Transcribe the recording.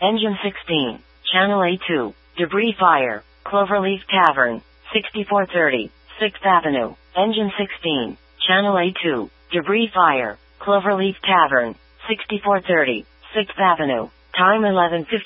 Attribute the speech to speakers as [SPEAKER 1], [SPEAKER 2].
[SPEAKER 1] Engine 16, Channel A2, debris fire, Cloverleaf Tavern, 6430, 6th Avenue. Engine 16, Channel A2, debris fire, Cloverleaf Tavern, 6430, 6th Avenue. Time 11:50.